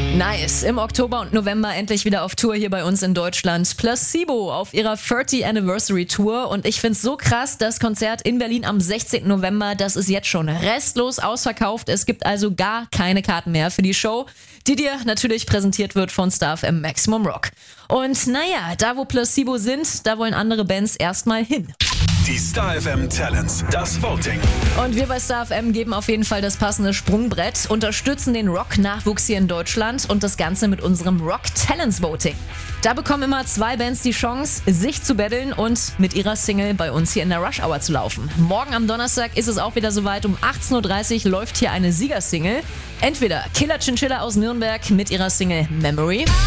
Nice. Im Oktober und November endlich wieder auf Tour hier bei uns in Deutschland. Placebo auf ihrer 30th Anniversary Tour. Und ich find's so krass, das Konzert in Berlin am 16. November, das ist jetzt schon restlos ausverkauft. Es gibt also gar keine Karten mehr für die Show, die dir natürlich präsentiert wird von Star FM Maximum Rock. Und naja, da wo Placebo sind, da wollen andere Bands erstmal hin. Die Star FM Talents, das Voting. Und wir bei Star FM geben auf jeden Fall das passende Sprungbrett, unterstützen den Rock-Nachwuchs hier in Deutschland und das Ganze mit unserem Rock Talents Voting. Da bekommen immer 2 Bands die Chance, sich zu battlen und mit ihrer Single bei uns hier in der Rush Hour zu laufen. Morgen am Donnerstag ist es auch wieder soweit. Um 18.30 Uhr läuft hier eine Siegersingle. Entweder Killer Chinchilla aus Nürnberg mit ihrer Single Memory